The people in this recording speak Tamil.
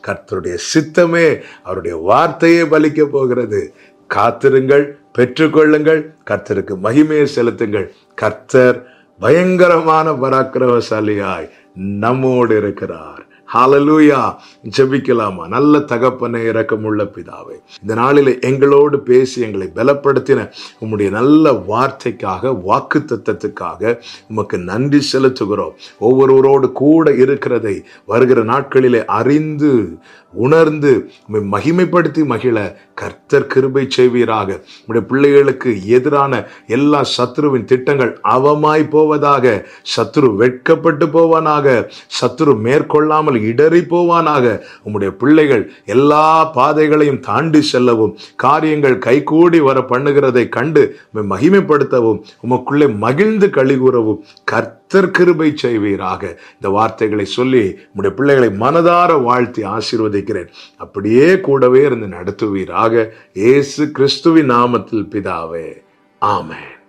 கர்த்தருடைய சித்தமே, அவருடைய வார்த்தையே பலிக்க போகிறது. காத்திருங்கள், பெற்றுக்கொள்ளுங்கள், கர்த்தருக்கு மகிமையை செலுத்துங்கள். கர்த்தர் பயங்கரமான பராக்கிரமசாலியாய் நம்மோடு இருக்கிறார். ஹல்லேலூயா. ஜெபிக்கலாமா? நல்ல தகப்பனே, இரக்கமுள்ள பிதாவே, இந்த நாளிலே எங்களோடு பேசி எங்களை பலப்படுத்தின உம்முடைய நல்ல வார்த்தைக்காக, வாக்கு தத்தத்துக்காக உமக்கு நன்றி செலுத்துகிறோம். ஒவ்வொருவரோடு கூட இருக்கிறதை வருகிற நாட்களிலே அறிந்து உணர்ந்து மகிமைப்படுத்தி மகிழ கர்த்தர் கிருபை செய்வீராக. உம்முடைய பிள்ளைகளுக்கு எதிரான எல்லா சத்துருவின் திட்டங்கள் அவமாய் போவதாக. சத்துரு வெட்கப்பட்டு போவானாக. சத்துரு மேற்கொள்ளாமல் இடறி போவானாக. உம்முடைய பிள்ளைகள் எல்லா பாதைகளையும் தாண்டி செல்லவும், காரியங்கள் கைகூடி வர பண்ணுகிறதை கண்டு மகிமைப்படுத்தவும், உமக்குள்ளே மகிழ்ந்து களிகூறவும் கர்த்தர் கிருபை செய்வீராக. இந்த வார்த்தைகளை சொல்லி உம்முடைய பிள்ளைகளை மனதார வாழ்த்தி ஆசீர்வதிக்கிறேன். அப்படியே கூடவே இருந்து நடத்துவீராக. இயேசு கிறிஸ்துவின் நாமத்தில் பிதாவே, ஆமென்.